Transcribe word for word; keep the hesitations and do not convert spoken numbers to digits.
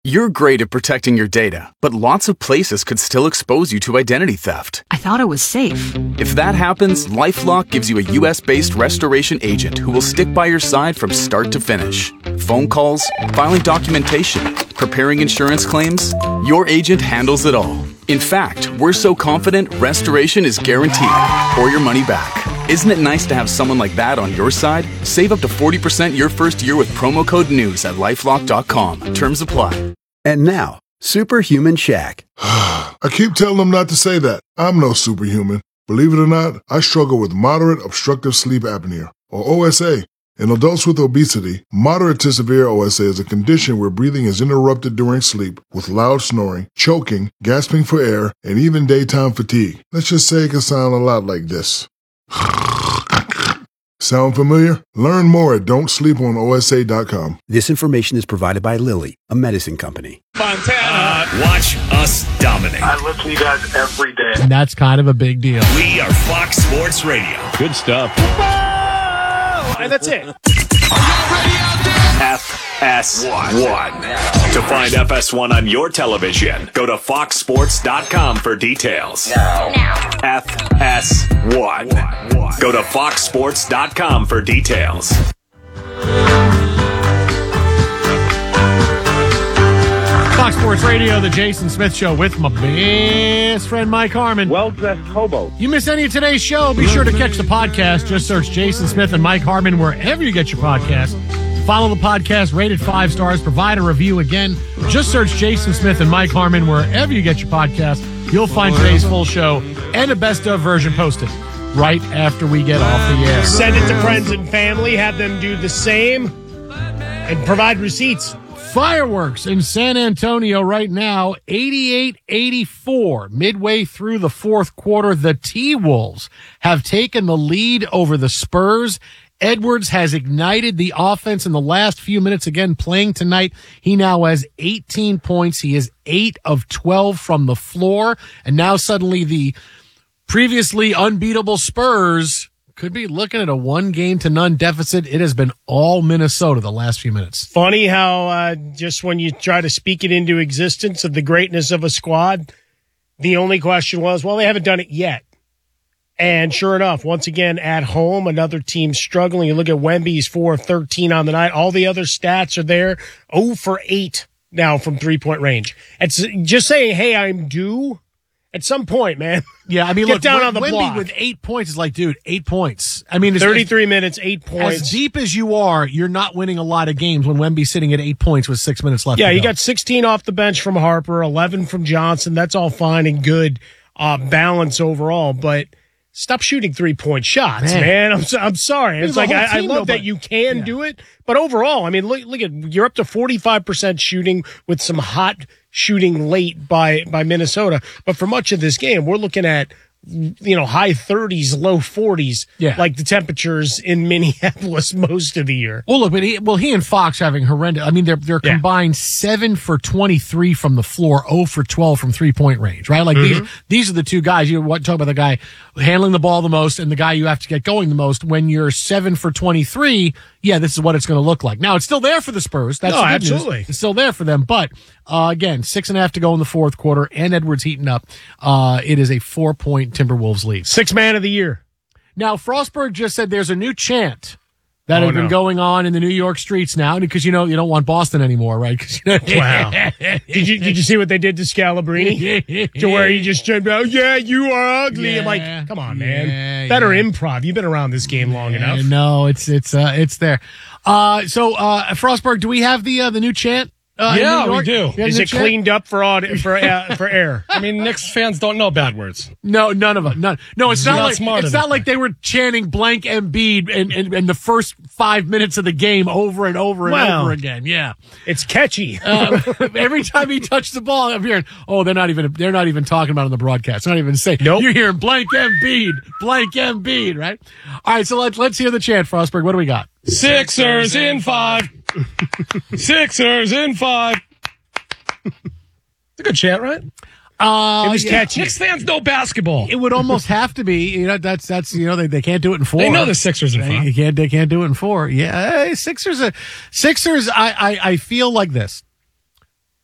You're great at protecting your data, but lots of places could still expose you to identity theft. I thought it was safe. If that happens, LifeLock gives you a U S-based restoration agent who will stick by your side from start to finish. Phone calls, filing documentation, preparing insurance claims, your agent handles it all. In fact, we're so confident restoration is guaranteed or your money back. Isn't it nice to have someone like that on your side? Save up to forty percent your first year with promo code NEWS at lifelock dot com. Terms apply. And now, Superhuman Shaq. I keep telling them not to say that. I'm no superhuman. Believe it or not, I struggle with moderate obstructive sleep apnea, or O S A. In adults with obesity, moderate to severe O S A is a condition where breathing is interrupted during sleep with loud snoring, choking, gasping for air, and even daytime fatigue. Let's just say it can sound a lot like this. Sound familiar? Learn more at don't sleep on O S A dot com. This information is provided by Lilly, a medicine company. Montana. Uh, watch us dominate. I listen to you guys every day. And that's kind of a big deal. We are Fox Sports Radio. Good stuff. Whoa! And that's it. F S one. To find F S one on your television, go to fox sports dot com for details. Now. F S one. Go to fox sports dot com for details. Fox Sports Radio, the Jason Smith Show with my best friend Mike Harmon. Well-dressed hobo. You miss any of today's show, be sure to catch the podcast. Just search Jason Smith and Mike Harmon wherever you get your podcast. Follow the podcast, rate it five stars, provide a review. Again, just search Jason Smith and Mike Harmon wherever you get your podcast. You'll find today's full show and a best of version posted right after we get off the air. Send it to friends and family, have them do the same, and provide receipts. Fireworks in San Antonio right now, eighty-eight eighty-four. Midway through the fourth quarter, the T-Wolves have taken the lead over the Spurs. Edwards has ignited the offense in the last few minutes, again playing tonight. He now has eighteen points. He is eight of twelve from the floor. And now suddenly the previously unbeatable Spurs could be looking at a one game to none deficit. It has been all Minnesota the last few minutes. Funny how uh, just when you try to speak it into existence of the greatness of a squad, the only question was, well, they haven't done it yet. And sure enough, once again, at home, another team struggling. You look at Wemby's four of thirteen on the night. All the other stats are there. oh for eight now from three-point range. It's just saying, hey, I'm due at some point, man. Yeah, I mean, Get look, down Wemby on the block. with eight points is like, dude, eight points. I mean, it's, thirty-three minutes, eight points. As deep as you are, you're not winning a lot of games when Wemby's sitting at eight points with six minutes left. Yeah, to you go. got sixteen off the bench from Harper, eleven from Johnson. That's all fine and good uh, balance overall, but stop shooting three-point shots, man. man. I'm so, I'm sorry. It's like I, I love that you can yeah. do it, but overall, I mean, look, look at you're up to forty-five percent shooting with some hot shooting late by by Minnesota. But for much of this game, we're looking at you know high thirties, low forties, yeah. like the temperatures in Minneapolis most of the year. Well, look, but he, well, he and Fox having horrendous. I mean, they're they're yeah. combined seven for twenty-three from the floor, zero for twelve from three point range, right? Like mm-hmm. these these are the two guys. You want to talk about the guy handling the ball the most and the guy you have to get going the most. When you're seven for twenty-three, yeah, this is what it's going to look like. Now it's still there for the Spurs. That's no, the good absolutely, news. It's still there for them. But uh, again, six and a half to go in the fourth quarter, and Edwards heating up. Uh, it is a four point Timberwolves lead. Six man of the year. Now, Frostberg just said there's a new chant that oh, has no. been going on in the New York streets now, because you know you don't want Boston anymore, right? You know, wow. Did you did you see what they did to Scalabrini? To where he just jumped out, yeah, you are ugly. Yeah, I'm like, come on, man. Yeah, Better yeah. improv. You've been around this game long yeah, enough. No, it's it's uh, it's there. Uh, so uh, Frostberg, do we have the uh, the new chant? Uh, yeah, we do. Is it cleaned up for aud- for uh, for air? I mean, Knicks fans don't know bad words. No, none of them. None. No, it's not, not like smart it's enough. not like they were chanting blank Embiid in, in, in the first five minutes of the game over and over and wow. over again. Yeah, it's catchy. uh, every time he touched the ball, I'm hearing, oh, they're not even they're not even talking about it on the broadcast. They're not even saying. Nope. You're hearing blank Embiid, blank Embiid, right? All right, so let's let's hear the chant, Frostberg. What do we got? Sixers in five. Sixers in five. It's a good chant, right? Uh, it was yeah. catchy. Knicks fans know basketball. It would almost have to be. You know, that's that's you know they, they can't do it in four. They know the Sixers in five. They can't they can't do it in four. Yeah, hey, Sixers. Uh, Sixers. I, I I feel like this.